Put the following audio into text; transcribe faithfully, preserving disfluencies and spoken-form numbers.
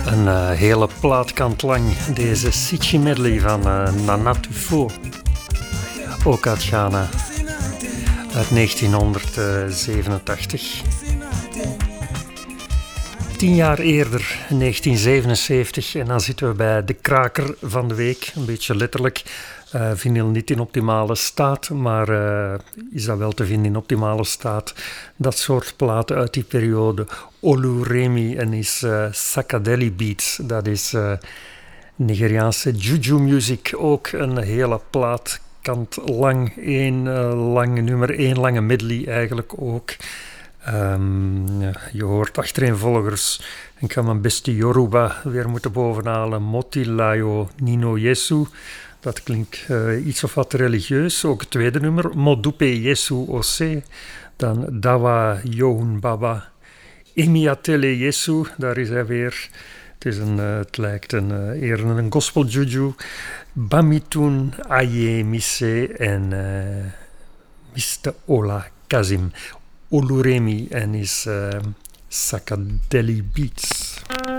Een uh, hele plaatkant lang deze Sichi medley van uh, Nana Tufo, ook uit Ghana, uit negentienhonderdzevenentachtig. Tien jaar eerder, negentien zevenenzeventig, en dan zitten we bij de kraker van de week, een beetje letterlijk. Uh, vinyl niet in optimale staat, maar uh, is dat wel te vinden in optimale staat. Dat soort platen uit die periode. Oluremi en is uh, Sakadeli Beats, dat is uh, Nigeriaanse juju music. Ook een hele plaatkant lang, één uh, lange nummer, één lange medley eigenlijk ook. Um, je hoort achtereenvolgers, ik ga mijn beste Yoruba weer moeten bovenhalen. Motilayo Nino Yesu. Dat klinkt uh, iets of wat religieus. Ook het tweede nummer, Modupe Yesu Ose. Dan Dawa Yohun Baba. Emiatele Yesu, daar is hij weer. Het, is een, uh, het lijkt een, uh, eerder een gospel juju. Bamitun Aye Mise en uh, mister Ola Kazim. Oluremi en is uh, Sakadeli Beats.